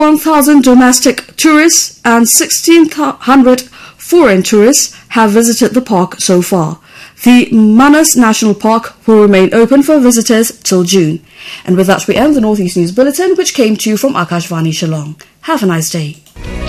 1,000 domestic tourists and 1,600 foreign tourists have visited the park so far. The Manas National Park will remain open for visitors till June. And with that, we end the Northeast News Bulletin, which came to you from Akashvani Shillong. Have a nice day.